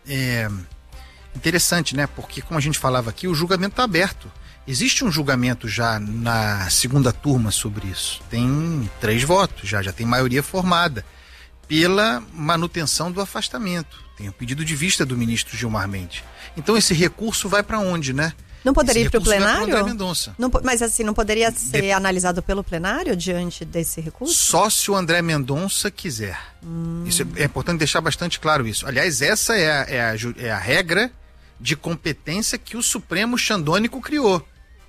interessante, né? Porque, como a gente falava aqui, o julgamento está aberto. Existe um julgamento já na segunda turma sobre isso. Tem 3 votos, já tem maioria formada pela manutenção do afastamento. Tem o pedido de vista do ministro Gilmar Mendes. Então esse recurso vai para onde, né? Não poderia ir para o plenário? Não, mas assim, não poderia ser analisado pelo plenário diante desse recurso? Só se o André Mendonça quiser. Isso é importante deixar bastante claro isso. Aliás, essa é a regra de competência que o Supremo xandônico criou.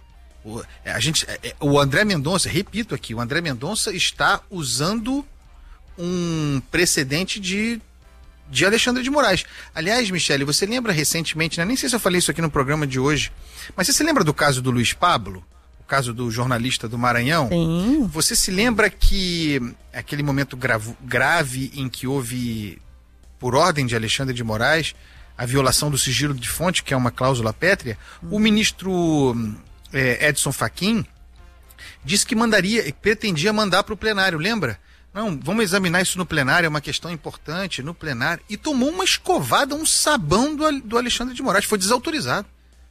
O André Mendonça, repito aqui, o André Mendonça está usando um precedente de Alexandre de Moraes. Aliás, Michele, você lembra recentemente, né? Nem sei se eu falei isso aqui no programa de hoje, mas você se lembra do caso do Luiz Pablo? O caso do jornalista do Maranhão? Sim. Você se lembra que aquele momento grave em que houve, por ordem de Alexandre de Moraes, a violação do sigilo de fonte, que é uma cláusula pétrea, o ministro Edson Fachin disse que pretendia mandar para o plenário, lembra? Não, vamos examinar isso no plenário, é uma questão importante no plenário. E tomou uma escovada, um sabão do Alexandre de Moraes, foi desautorizado.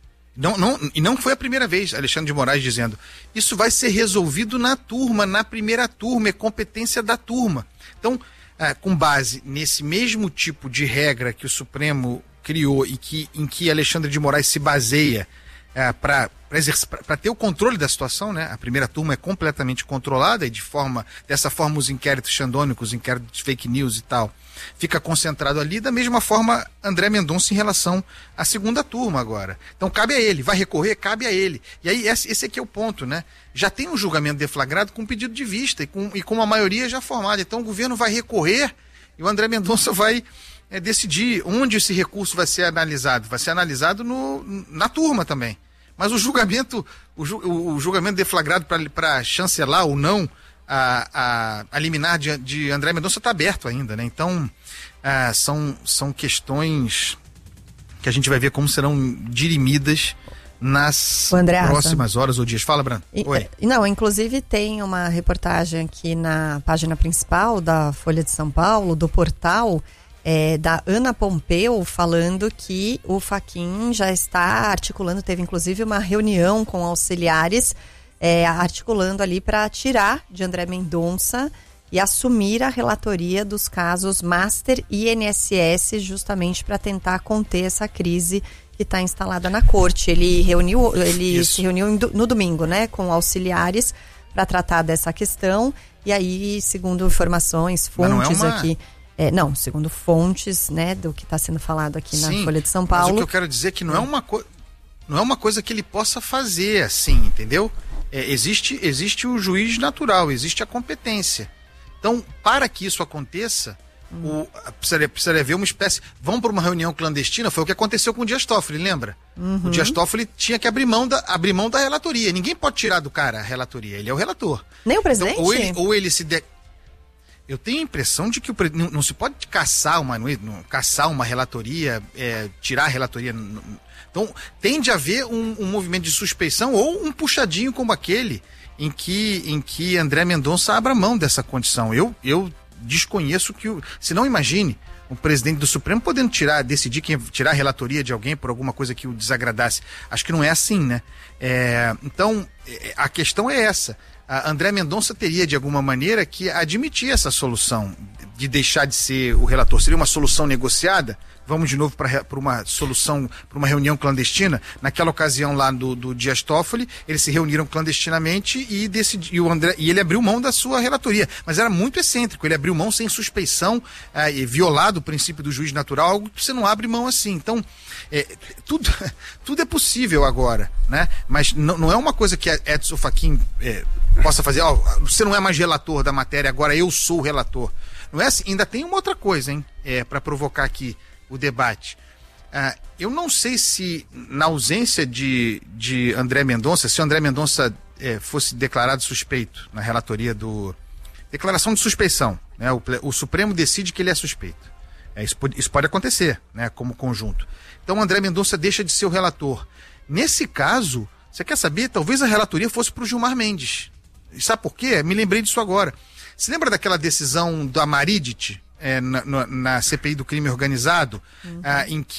E não foi a primeira vez, Alexandre de Moraes dizendo, isso vai ser resolvido na turma, na primeira turma, é competência da turma. Então, com base nesse mesmo tipo de regra que o Supremo criou e em que Alexandre de Moraes se baseia para ter o controle da situação, né? A primeira turma é completamente controlada e dessa forma os inquéritos xandônicos, os inquéritos de fake news e tal, fica concentrado ali. Da mesma forma, André Mendonça em relação à segunda turma agora. Então cabe a ele, vai recorrer, cabe a ele. E aí esse aqui é o ponto, né? Já tem um julgamento deflagrado com pedido de vista e com uma maioria já formada. Então o governo vai recorrer e o André Mendonça vai decidir onde esse recurso vai ser analisado. Vai ser analisado na turma também. Mas o julgamento deflagrado para chancelar ou não a liminar de André Mendonça está aberto ainda, né? Então, são questões que a gente vai ver como serão dirimidas nas próximas horas ou dias. Fala, Brando. Oi. Não, inclusive tem uma reportagem aqui na página principal da Folha de São Paulo, do portal, da Ana Pompeu, falando que o Fachin já está articulando, teve inclusive uma reunião com auxiliares, articulando ali para tirar de André Mendonça e assumir a relatoria dos casos Master e INSS, justamente para tentar conter essa crise que está instalada na corte. Ele se reuniu no domingo, né, com auxiliares para tratar dessa questão, e aí, segundo informações, fontes aqui... Não, segundo fontes, né, do que está sendo falado aqui na Folha de São Paulo. Mas o que eu quero dizer é que não é uma coisa que ele possa fazer assim, entendeu? Existe o juiz natural, existe a competência. Então, para que isso aconteça, precisaria haver uma espécie... Vamos para uma reunião clandestina, foi o que aconteceu com o Dias Toffoli, lembra? O Dias Toffoli tinha que abrir mão da relatoria. Ninguém pode tirar do cara a relatoria, ele é o relator. Nem o presidente? Então, ou ele se... Eu tenho a impressão de que não se pode caçar uma relatoria, tirar a relatoria. Então, tende a haver um movimento de suspeição ou um puxadinho como aquele em que André Mendonça abra mão dessa condição. Eu desconheço se não imagine o presidente do Supremo podendo decidir tirar a relatoria de alguém por alguma coisa que o desagradasse. Acho que não é assim, né? Então, a questão é essa. A André Mendonça teria, de alguma maneira, que admitir essa solução de deixar de ser o relator. Seria uma solução negociada? Vamos de novo para uma solução, para uma reunião clandestina? Naquela ocasião lá do Dias Toffoli, eles se reuniram clandestinamente e ele abriu mão da sua relatoria. Mas era muito excêntrico, ele abriu mão sem suspeição, violado o princípio do juiz natural, algo que você não abre mão assim. Então, tudo é possível agora, né? Mas não é uma coisa que a Edson Fachin possa fazer, você não é mais relator da matéria, agora eu sou o relator. Não é assim. Ainda tem uma outra coisa, hein, para provocar aqui o debate. Eu não sei se, na ausência de André Mendonça, se o André Mendonça fosse declarado suspeito na relatoria declaração de suspeição, né? O Supremo decide que ele é suspeito. Isso pode acontecer, né, como conjunto. Então o André Mendonça deixa de ser o relator. Nesse caso, você quer saber? Talvez a relatoria fosse para o Gilmar Mendes. E sabe por quê? Me lembrei disso agora. Você lembra daquela decisão da Maridit na CPI do crime organizado, em que